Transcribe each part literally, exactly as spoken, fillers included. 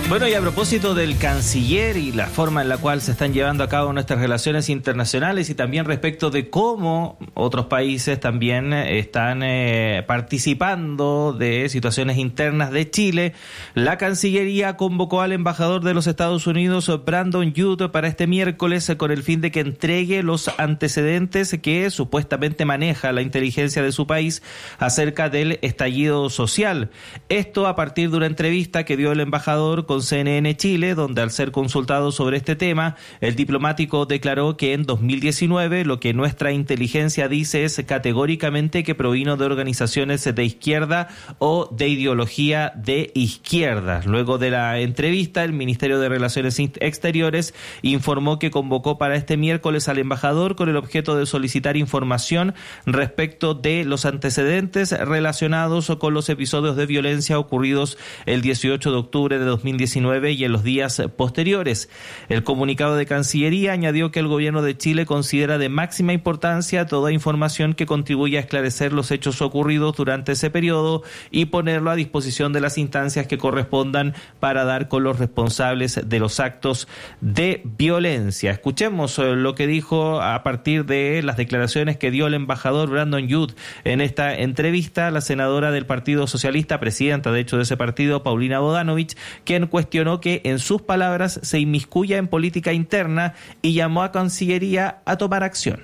Bueno, y a propósito del canciller y la forma en la cual se están llevando a cabo nuestras relaciones internacionales y también respecto de cómo otros países también están eh, participando de situaciones internas de Chile, la Cancillería convocó al embajador de los Estados Unidos, Brandon Yood, para este miércoles con el fin de que entregue los antecedentes que supuestamente maneja la inteligencia de su país acerca del estallido social. Esto a partir de una entrevista que dio el embajador con C N N Chile, donde al ser consultado sobre este tema, el diplomático declaró que en dos mil diecinueve lo que nuestra inteligencia dice es categóricamente que provino de organizaciones de izquierda o de ideología de izquierda. Luego de la entrevista, el Ministerio de Relaciones Exteriores informó que convocó para este miércoles al embajador con el objeto de solicitar información respecto de los antecedentes relacionados con los episodios de violencia ocurridos el dieciocho de octubre de dos mil diecinueve y en los días posteriores. El comunicado de Cancillería añadió que el gobierno de Chile considera de máxima importancia toda información que contribuya a esclarecer los hechos ocurridos durante ese periodo y ponerlo a disposición de las instancias que correspondan para dar con los responsables de los actos de violencia. Escuchemos lo que dijo a partir de las declaraciones que dio el embajador Brandon Yood en esta entrevista, la senadora del Partido Socialista, presidenta de hecho de ese partido, Paulina Bodanovich, quien cuestionó que, en sus palabras, se inmiscuya en política interna y llamó a Cancillería a tomar acción.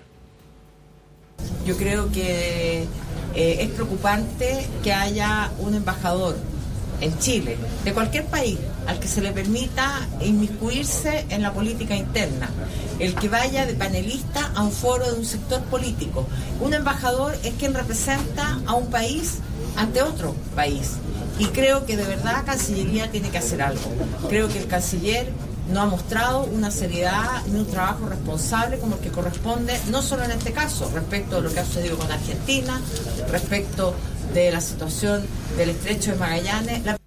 Yo creo que eh, es preocupante que haya un embajador en Chile, de cualquier país, al que se le permita inmiscuirse en la política interna, el que vaya de panelista a un foro de un sector político. Un embajador es quien representa a un país ante otro país. Y creo que de verdad Cancillería tiene que hacer algo. Creo que el canciller no ha mostrado una seriedad ni un trabajo responsable como el que corresponde, no solo en este caso, respecto de lo que ha sucedido con Argentina, respecto de la situación del Estrecho de Magallanes. La...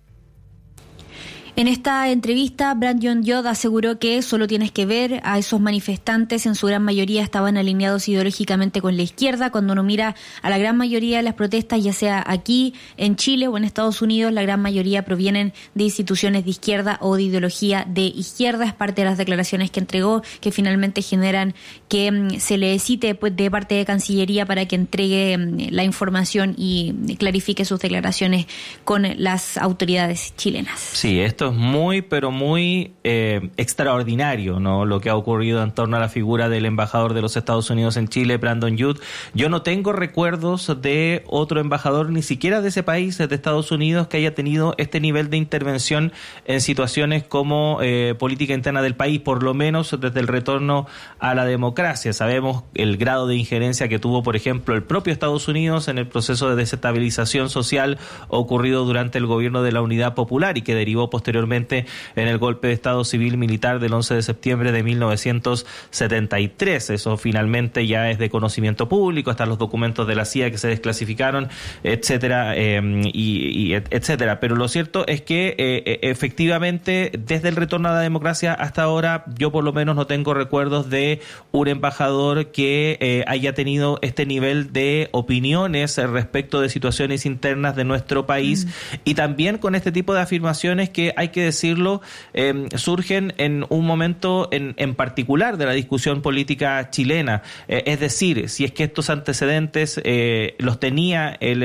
En esta entrevista, Brandon Yood aseguró que solo tienes que ver a esos manifestantes, en su gran mayoría estaban alineados ideológicamente con la izquierda. Cuando uno mira a la gran mayoría de las protestas, ya sea aquí en Chile o en Estados Unidos, la gran mayoría provienen de instituciones de izquierda o de ideología de izquierda. Es parte de las declaraciones que entregó, que finalmente generan que um, se le cite pues, de parte de Cancillería para que entregue um, la información y clarifique sus declaraciones con las autoridades chilenas. Sí, esto es muy, pero muy eh, extraordinario, ¿no? Lo que ha ocurrido en torno a la figura del embajador de los Estados Unidos en Chile, Brandon Yood. Yo no tengo recuerdos de otro embajador, ni siquiera de ese país, de Estados Unidos, que haya tenido este nivel de intervención en situaciones como eh, política interna del país, por lo menos desde el retorno a la democracia. Sabemos el grado de injerencia que tuvo, por ejemplo, el propio Estados Unidos en el proceso de desestabilización social ocurrido durante el gobierno de la Unidad Popular y que derivó posteriormente en el golpe de Estado civil militar del once de septiembre de mil novecientos setenta y tres. Eso finalmente ya es de conocimiento público, están los documentos de la C I A que se desclasificaron, etcétera, eh, y, y etcétera. Pero lo cierto es que eh, efectivamente desde el retorno a la democracia hasta ahora yo por lo menos no tengo recuerdos de un embajador que eh, haya tenido este nivel de opiniones respecto de situaciones internas de nuestro país mm. y también con este tipo de afirmaciones que hay que decirlo, eh, surgen en un momento en, en particular de la discusión política chilena. Eh, es decir, si es que estos antecedentes eh, los tenía el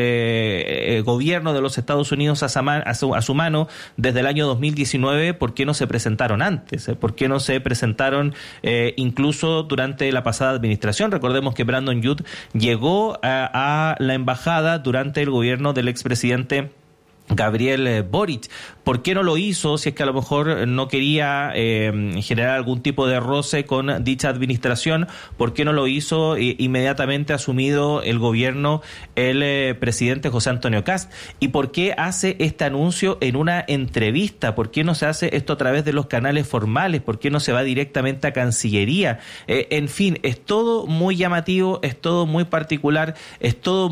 eh, gobierno de los Estados Unidos a, sama, a, su, a su mano desde el año dos mil diecinueve, ¿por qué no se presentaron antes? ¿Eh? ¿Por qué no se presentaron eh, incluso durante la pasada administración? Recordemos que Brandon Yood llegó a, a la embajada durante el gobierno del expresidente Gabriel Boric. ¿Por qué no lo hizo si es que a lo mejor no quería eh, generar algún tipo de roce con dicha administración? ¿Por qué no lo hizo eh, inmediatamente asumido el gobierno el eh, presidente José Antonio Kast? ¿Y por qué hace este anuncio en una entrevista? ¿Por qué no se hace esto a través de los canales formales? ¿Por qué no se va directamente a Cancillería? Eh, en fin, es todo muy llamativo, es todo muy particular, es todo